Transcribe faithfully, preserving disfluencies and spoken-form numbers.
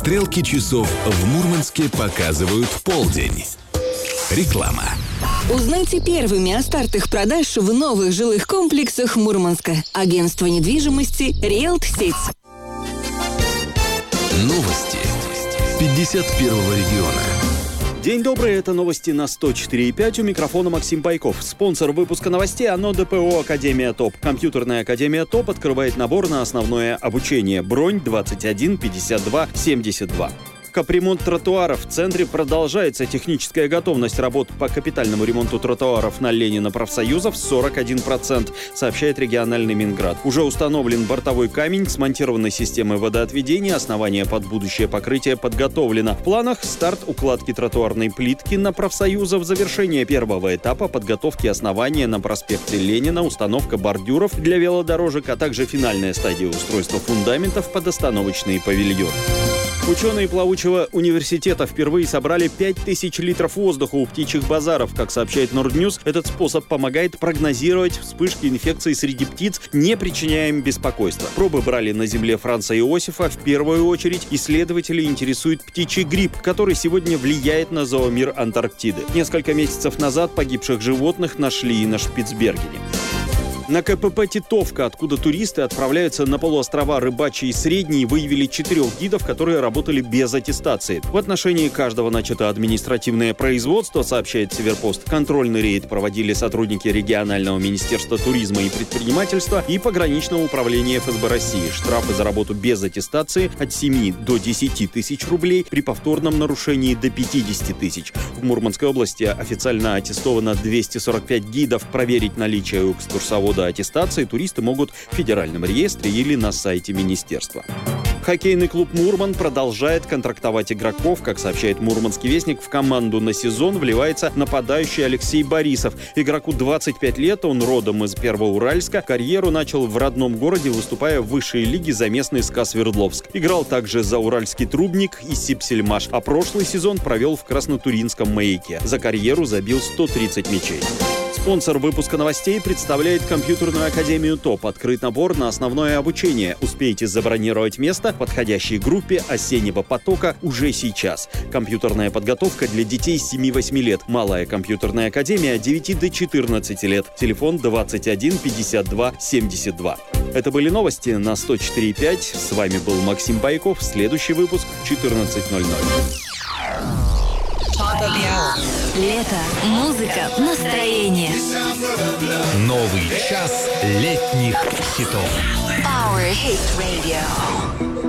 Стрелки часов в Мурманске показывают полдень. Реклама. Узнайте первыми о стартах продаж в новых жилых комплексах Мурманска. Агентство недвижимости «Риэлт-Сеть». Новости пятьдесят первого региона. День добрый, это новости на сто четыре и пять. У микрофона Максим Байков. Спонсор выпуска новостей ОНО ДПО «Академия ТОП». Компьютерная Академия ТОП открывает набор на основное обучение. Бронь двадцать один пятьдесят два семьдесят два. Капремонт тротуаров. В центре продолжается техническая готовность работ по капитальному ремонту тротуаров на Ленина профсоюзов сорок один процент, сообщает региональный Минград. Уже установлен бортовой камень, смонтированы системы водоотведения, основание под будущее покрытие подготовлено. В планах старт укладки тротуарной плитки на профсоюзов, завершение первого этапа подготовки основания на проспекте Ленина, установка бордюров для велодорожек, а также финальная стадия устройства фундаментов под остановочные павильоны. Ученые Плавучего университета впервые собрали пять тысяч литров воздуха у птичьих базаров. Как сообщает Нордньюз, этот способ помогает прогнозировать вспышки инфекции среди птиц, не причиняя им беспокойства. Пробы брали на земле Франца Иосифа. В первую очередь исследователи интересует птичий грипп, который сегодня влияет на зоомир Антарктиды. Несколько месяцев назад погибших животных нашли и на Шпицбергене. На КПП «Титовка», откуда туристы отправляются на полуострова Рыбачий и Средний, выявили четырех гидов, которые работали без аттестации. В отношении каждого начато административное производство, сообщает Северпост. Контрольный рейд проводили сотрудники регионального министерства туризма и предпринимательства и пограничного управления эф эс бэ России. Штрафы за работу без аттестации от семи до десяти тысяч рублей, при повторном нарушении до пятидесяти тысяч. В Мурманской области официально аттестовано двести сорок пять гидов. Проверить наличие у экскурсовода аттестации туристы могут в федеральном реестре или на сайте министерства. Хоккейный клуб «Мурман» продолжает контрактовать игроков. Как сообщает «Мурманский вестник», в команду на сезон вливается нападающий Алексей Борисов. Игроку двадцать пять лет, он родом из Первоуральска. Карьеру начал в родном городе, выступая в высшей лиге за местный СКА Свердловск. Играл также за Уральский Трубник и Сипсельмаш, а прошлый сезон провел в Краснотуринском Маяке. За карьеру забил сто тридцать мячей. Спонсор выпуска новостей представляет компьютерную академию ТОП. Открыт набор на основное обучение. Успейте забронировать место в подходящей группе осеннего потока уже сейчас. Компьютерная подготовка для детей с семи-восьми лет. Малая компьютерная академия от девяти до четырнадцати лет. Телефон двадцать один пятьдесят два семьдесят два. Это были новости на сто четыре и пять. С вами был Максим Байков. Следующий выпуск в четырнадцать ноль ноль. Лето, музыка, настроение. Новый час летних хитов. Power Hit Radio.